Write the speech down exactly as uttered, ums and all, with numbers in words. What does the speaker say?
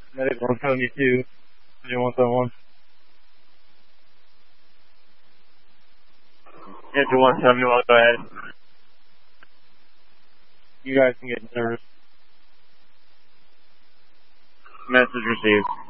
Medic one seventy-two, one seventy-one. Into one seventy-one, go ahead. You guys can get in service. Message received.